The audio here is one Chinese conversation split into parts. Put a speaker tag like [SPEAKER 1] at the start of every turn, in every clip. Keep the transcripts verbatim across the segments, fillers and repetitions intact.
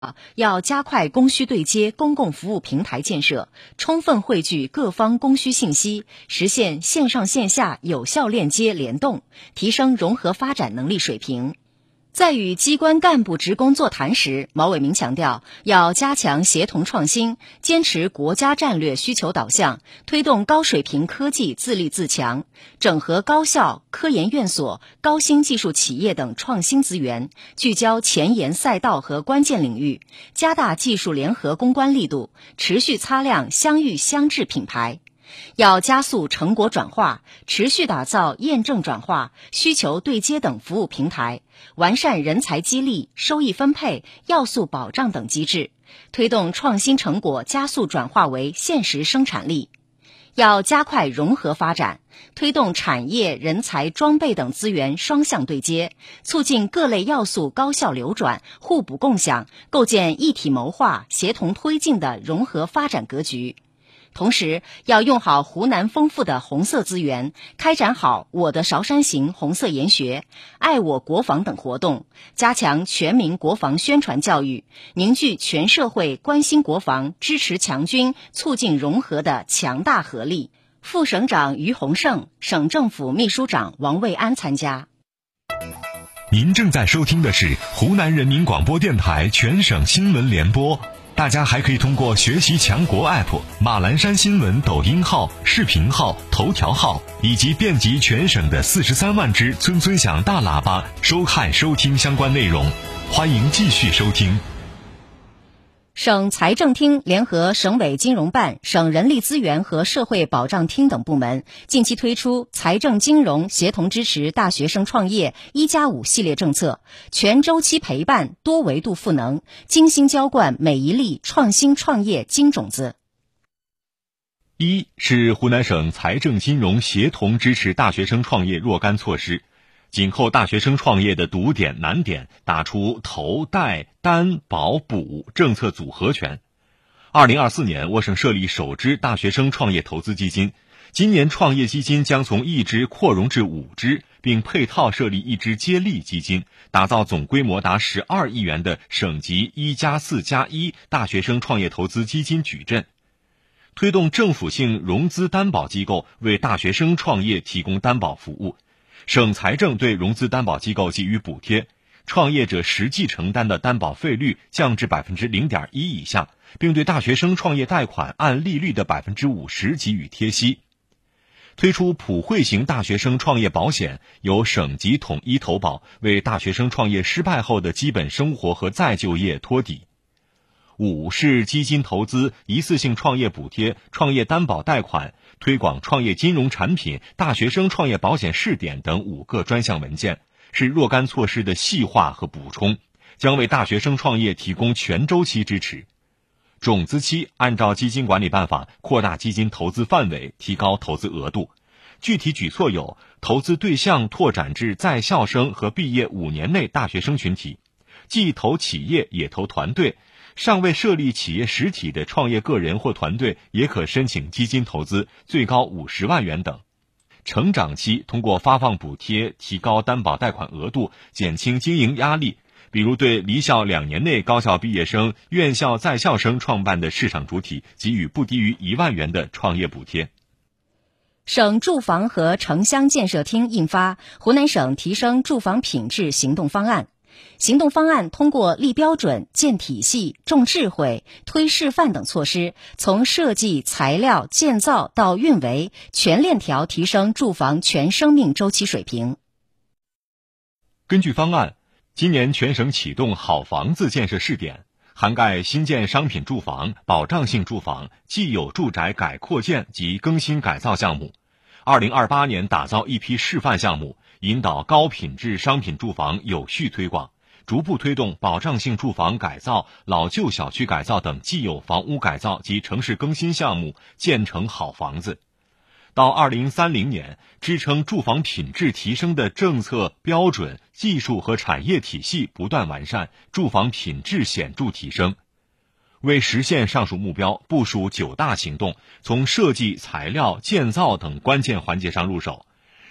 [SPEAKER 1] 要加快供需对接公共服务平台建设，充分汇聚各方供需信息，实现线上线下有效链接联动，提升融合发展能力水平。在与机关干部职工座谈时，毛伟明强调，要加强协同创新，坚持国家战略需求导向，推动高水平科技自立自强，整合高校、科研院所、高新技术企业等创新资源，聚焦前沿赛道和关键领域，加大技术联合攻关力度，持续擦亮乡域乡治品牌。要加速成果转化，持续打造验证转化、需求对接等服务平台，完善人才激励、收益分配、要素保障等机制，推动创新成果加速转化为现实生产力。要加快融合发展，推动产业、人才、装备等资源双向对接，促进各类要素高效流转、互补共享，构建一体谋划、协同推进的融合发展格局。同时，要用好湖南丰富的红色资源，开展好我的韶山行红色研学、爱我国防等活动，加强全民国防宣传教育，凝聚全社会关心国防、支持强军、促进融合的强大合力。副省长于洪胜、省政府秘书长王卫安参加。
[SPEAKER 2] 您正在收听的是湖南人民广播电台全省新闻联播。大家还可以通过学习强国 A P P、马栏山新闻抖音号、视频号、头条号以及遍及全省的四十三万只村村响大喇叭收看收听相关内容。欢迎继续收听。
[SPEAKER 1] 省财政厅联合省委金融办、省人力资源和社会保障厅等部门，近期推出财政金融协同支持大学生创业一加五系列政策，全周期陪伴，多维度赋能，精心浇灌每一粒创新创业金种子。
[SPEAKER 2] 一是湖南省财政金融协同支持大学生创业若干措施，紧扣大学生创业的堵点难点，打出投贷担保补政策组合拳。二零二四年，我省设立首支大学生创业投资基金，今年创业基金将从一支扩容至五支，并配套设立一支接力基金，打造总规模达十二亿元的省级一加四加一大学生创业投资基金矩阵。推动政府性融资担保机构为大学生创业提供担保服务，省财政对融资担保机构给予补贴，创业者实际承担的担保费率降至 百分之零点一 以下，并对大学生创业贷款按利率的 百分之五十 给予贴息。推出普惠型大学生创业保险，由省级统一投保，为大学生创业失败后的基本生活和再就业托底。五是基金投资、一次性创业补贴、创业担保贷款、推广创业金融产品、大学生创业保险试点等五个专项文件，是若干措施的细化和补充，将为大学生创业提供全周期支持。种子期按照基金管理办法扩大基金投资范围，提高投资额度。具体举措有：投资对象拓展至在校生和毕业五年内大学生群体，既投企业也投团队，尚未设立企业实体的创业个人或团队也可申请基金投资，最高五十万元等。成长期通过发放补贴提高担保贷款额度，减轻经营压力，比如对离校两年内高校毕业生、院校在校生创办的市场主体给予不低于一万元的创业补贴。
[SPEAKER 1] 省住房和城乡建设厅印发《湖南省提升住房品质行动方案》。行动方案通过立标准、建体系、重智慧、推示范等措施，从设计、材料、建造到运维，全链条提升住房全生命周期水平。
[SPEAKER 2] 根据方案，今年全省启动好房子建设试点，涵盖新建商品住房、保障性住房、既有住宅改扩建及更新改造项目。二零二八年打造一批示范项目，引导高品质商品住房有序推广，逐步推动保障性住房改造、老旧小区改造等既有房屋改造及城市更新项目建成好房子。到二零三零年，支撑住房品质提升的政策标准、技术和产业体系不断完善，住房品质显著提升。为实现上述目标，部署九大行动，从设计、材料、建造等关键环节上入手。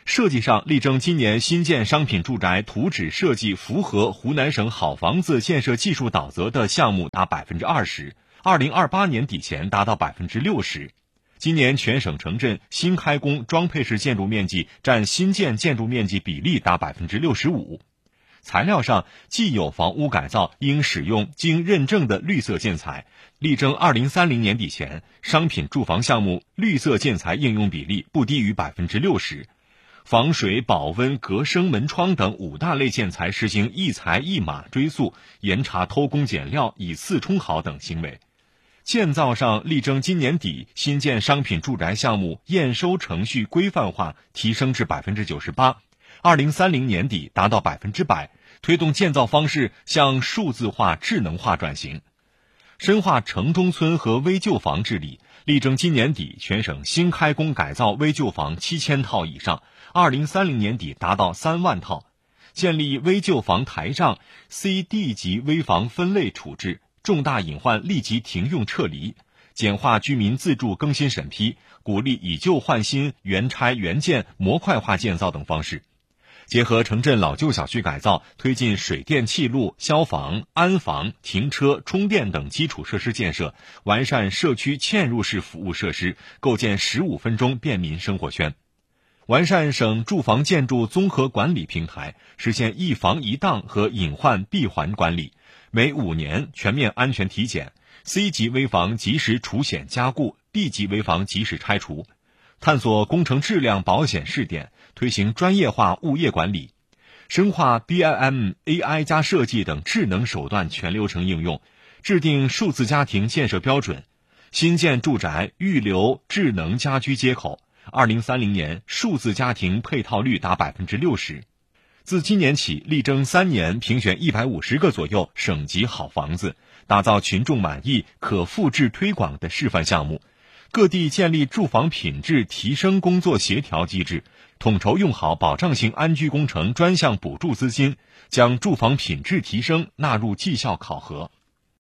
[SPEAKER 2] 设计上力争今年新建商品住宅图纸设计符合湖南省好房子建设技术导则的项目达百分之二十，二零二八年底前达到百分之六十。今年全省城镇新开工装配式建筑面积占新建建筑面积比例达百分之六十五。材料上，既有房屋改造应使用经认证的绿色建材，力争二零三零年底前商品住房项目绿色建材应用比例不低于百分之六十。防水、保温、隔声门窗等五大类建材实行一材一码追溯，严查偷工减料、以次充好等行为。建造上力争今年底新建商品住宅项目验收程序规范化提升至百分之九十八，二零三零年底达到百分之百，推动建造方式向数字化、智能化转型。深化城中村和危旧房治理，力争今年底全省新开工改造危旧房七千套以上，二零三零年底达到三万套。建立危旧房台账、C、D 级危房分类处置，重大隐患立即停用撤离，简化居民自助更新审批，鼓励以旧换新、原拆原建、模块化建造等方式。结合城镇老旧小区改造，推进水电气路、消防、安防、停车、充电等基础设施建设，完善社区嵌入式服务设施，构建十五分钟便民生活圈。完善省住房建筑综合管理平台，实现一房一档和隐患闭环管理，每五年全面安全体检， C 级危房及时除险加固， D 级危房及时拆除。探索工程质量保险试点，推行专业化物业管理，深化 B I M、A I 加设计等智能手段全流程应用，制定数字家庭建设标准，新建住宅预留智能家居接口，二零三零年数字家庭配套率达百分之六十。自今年起，力争三年评选一百五十个左右省级好房子，打造群众满意、可复制推广的示范项目。各地建立住房品质提升工作协调机制，统筹用好保障性安居工程专项补助资金，将住房品质提升纳入绩效考核。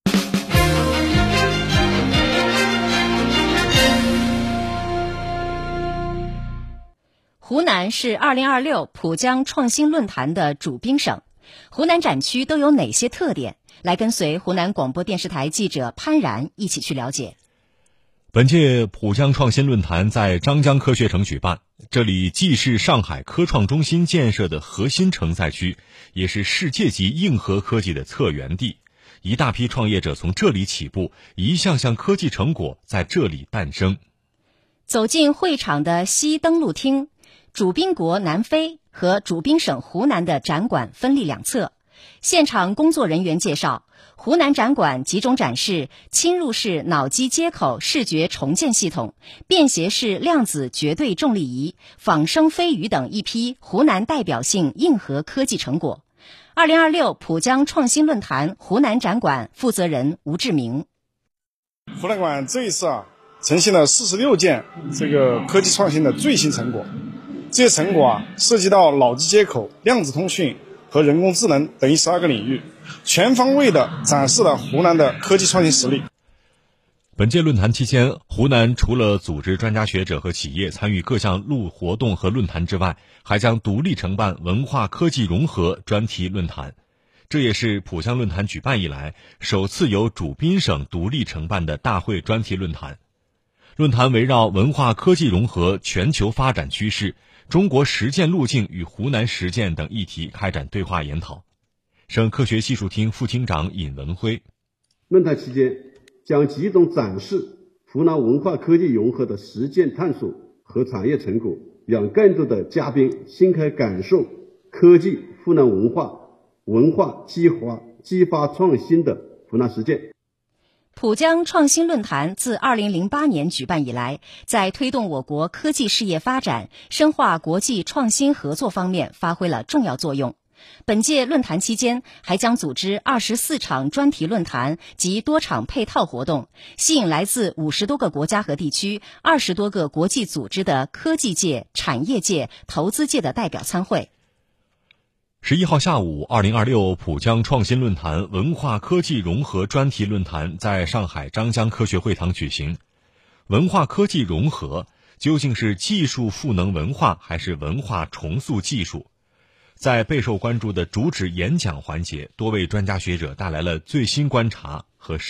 [SPEAKER 1] 湖南是二零二六浦江创新论坛的主宾省，湖南展区都有哪些特点？来跟随湖南广播电视台记者潘然一起去了解。
[SPEAKER 2] 本届浦江创新论坛在张江科学城举办，这里既是上海科创中心建设的核心承载区，也是世界级硬核科技的策源地。一大批创业者从这里起步，一项项科技成果在这里诞生。
[SPEAKER 1] 走进会场的西登陆厅，主宾国南非和主宾省湖南的展馆分立两侧。现场工作人员介绍，湖南展馆集中展示侵入式脑机接口视觉重建系统、便携式量子绝对重力仪、仿生飞鱼等一批湖南代表性硬核科技成果。二零二六浦江创新论坛湖南展馆负责人吴志明：
[SPEAKER 3] 湖南馆这一次啊，呈现了四十六件这个科技创新的最新成果。这些成果啊，涉及到脑机接口、量子通讯和人工智能等十二个领域，全方位的展示了湖南的科技创新实力。
[SPEAKER 2] 本届论坛期间，湖南除了组织专家学者和企业参与各项路活动和论坛之外，还将独立承办文化科技融合专题论坛。这也是浦江论坛举办以来首次由主宾省独立承办的大会专题论坛。论坛围绕文化科技融合全球发展趋势、中国实践路径与湖南实践等议题开展对话研讨。省科学技术厅副厅长尹文辉：
[SPEAKER 4] 论坛期间将集中展示湖南文化科技融合的实践探索和产业成果，让更多的嘉宾新开感受科技湖南文化、文化激发激发创新的湖南实践。
[SPEAKER 1] 浦江创新论坛自二零零八年举办以来，在推动我国科技事业发展、深化国际创新合作方面发挥了重要作用。本届论坛期间，还将组织二十四场专题论坛及多场配套活动，吸引来自五十多个国家和地区、二十多个国际组织的科技界、产业界、投资界的代表参会。
[SPEAKER 2] 十一号下午，二零二六浦江创新论坛文化科技融合专题论坛在上海张江科学会堂举行。文化科技融合究竟是技术赋能文化，还是文化重塑技术？在备受关注的主旨演讲环节，多位专家学者带来了最新观察和